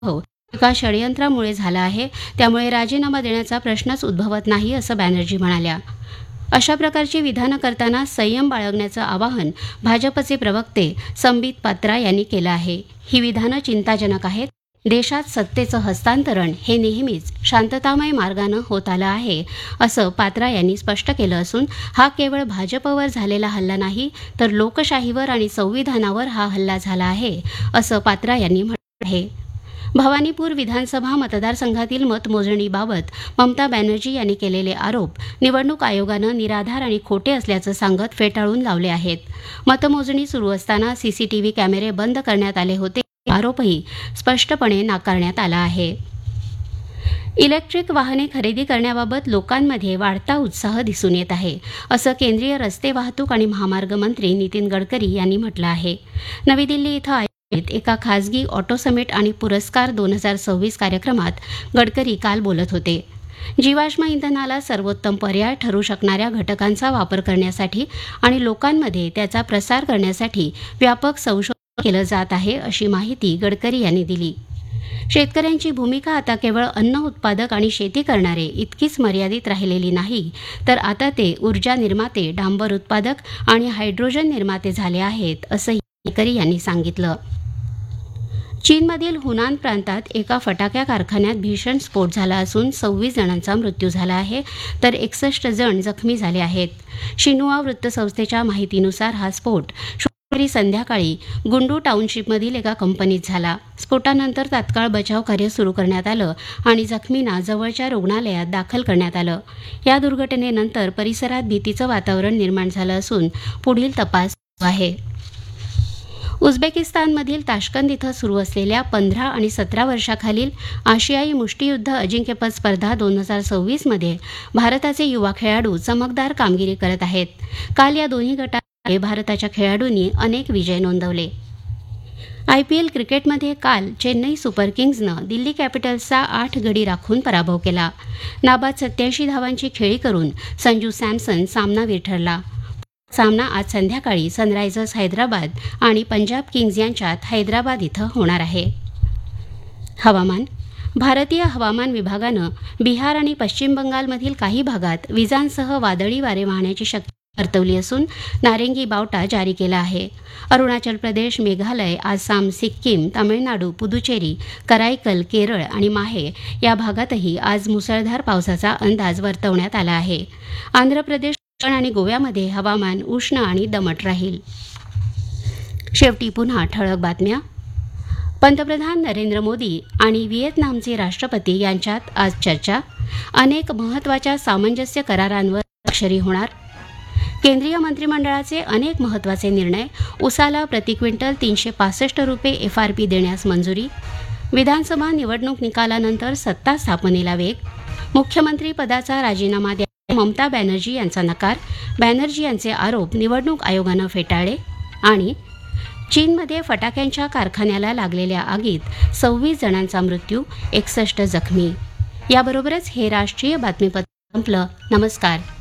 एका षडयंत्रामुळे झाला आहे, त्यामुळे राजीनामा देण्याचा प्रश्नच उद्भवत नाही, असं बॅनर्जी म्हणाल्या. अशा प्रकारची विधानं करताना संयम बाळगण्याचं आवाहन भाजपचे प्रवक्ते संबित पात्रा यांनी केलं आहे. ही विधानं चिंताजनक आहेत. देशात सत्तेचं हस्तांतरण हे नेहमीच शांततामय मार्गानं होत आलं आहे, असं पात्रा यांनी स्पष्ट केलं असून हा केवळ भाजपवर झालेला हल्ला नाही, तर लोकशाहीवर आणि संविधानावर हा हल्ला झाला आहे, असं पात्रा यांनी म्हटलं आहे. भवानीपूर विधानसभा मतदारसंघातील मतमोजणीबाबत ममता बॅनर्जी यांनी केलेले आरोप निवडणूक आयोगानं निराधार आणि खोटे असल्याचं सांगत फेटाळून लावले आहेत. मतमोजणी सुरू असताना सीसीटीव्ही कॅमेरे बंद करण्यात आले होते, आरोपही स्पष्टपणे नाकारण्यात आला आहे. इलेक्ट्रिक वाहने खरेदी करण्याबाबत लोकांमध्ये वाढता उत्साह दिसून येत आहे, असं केंद्रीय रस्ते वाहतूक आणि महामार्ग मंत्री नितीन गडकरी यांनी म्हटलं आहे. नवी दिल्ली इथं आयोजित एका खासगी ऑटो समिट आणि पुरस्कार 2026 कार्यक्रमात गडकरी काल बोलत होते. जीवाश्म इंधनाला सर्वोत्तम पर्याय ठरू शकणाऱ्या घटकांचा वापर करण्यासाठी आणि लोकांमध्ये त्याचा प्रसार करण्यासाठी व्यापक संशोधन केलं जात आहे, अशी माहिती गडकरी यांनी दिली. शेतकऱ्यांची भूमिका आता केवळ अन्न उत्पादक आणि शेती करणारे इतकीच मर्यादित राहिलेली नाही, तर आता ते ऊर्जा निर्माते, डांबर उत्पादक आणि हायड्रोजन निर्माते झाले आहेत, असंही गडकरी यांनी सांगितलं. चीनमधील हुनान प्रांतात एका फटाक्या कारखान्यात भीषण स्फोट झाला असून 26 जणांचा मृत्यू झाला आहे, तर 61 जण जखमी झाले आहेत. शिन्हुआ वृत्तसंस्थेच्या माहितीनुसार हा स्फोट शुक्रवारी संध्याकाळी गुंडू टाउनशिपमधील एका कंपनीत झाला. स्फोटानंतर तात्काळ बचाव कार्य सुरू करण्यात आलं आणि जखमींना जवळच्या रुग्णालयात दाखल करण्यात आलं. या दुर्घटनेनंतर परिसरात भीतीचं वातावरण निर्माण झालं असून पुढील तपास सुरू आहे. उझबेकिस्तानमधील ताश्कंद इथं सुरू असलेल्या 15 आणि 17 वर्षाखालील आशियाई मुष्टियुद्ध अजिंक्यपद स्पर्धा 2026 मध्ये भारताचे युवा खेळाडू चमकदार कामगिरी करत आहेत. काल या दोन्ही गटात भारताच्या खेळाडूंनी अनेक विजय नोंदवले. IPL क्रिकेटमध्ये काल चेन्नई सुपर किंग्जनं दिल्ली कॅपिटल्सचा 8 गडी राखून पराभव केला. नाबाद 87 धावांची खेळी करून संजू सॅमसन सामनावीर ठरला. सामना आज संध्याकाळी सनरायझर्स हैदराबाद आणि पंजाब किंग्ज यांच्यात हैदराबाद इथं होणार आहे. हवामान. भारतीय हवामान विभागानं बिहार आणि पश्चिम बंगालमधील काही भागात विजांसह वादळी वारे वाहण्याची शक्यता वर्तवली असून नारेंगी बावटा जारी केला आहे. अरुणाचल प्रदेश, मेघालय, आसाम, सिक्कीम, तामिळनाडू, पुदुचेरी, कराईकल, केरळ आणि माहे या भागातही आज मुसळधार पावसाचा अंदाज वर्तवण्यात आला आहे. आंध्र प्रदेश आणि गोव्यामध्ये हवामान उष्ण आणि दमट राहील. शेवटी पुन्हा ठळक बातम्या. पंतप्रधान नरेंद्र मोदी आणि व्हिएतनामचे राष्ट्रपती यांच्यात आज चर्चा. अनेक महत्त्वाच्या सामंजस्य करारांवर स्वाक्षरी होणार. केंद्रीय मंत्रिमंडळाचे अनेक महत्त्वाचे निर्णय. उसाला प्रति क्विंटल 365 रुपये FRP देण्यास मंजुरी. विधानसभा निवडणूक निकालानंतर सत्ता स्थापनेला वेग. मुख्यमंत्री पदाचा राजीनामा द्या, ममता बॅनर्जी यांचा नकार. बॅनर्जी यांचे आरोप निवडणूक आयोगानं फेटाळले. आणि चीनमध्ये फटाक्यांच्या कारखान्याला लागलेल्या आगीत 26 जणांचा मृत्यू, 61 जखमी. याबरोबरच हे राष्ट्रीय बातमीपत्र संपलं. नमस्कार.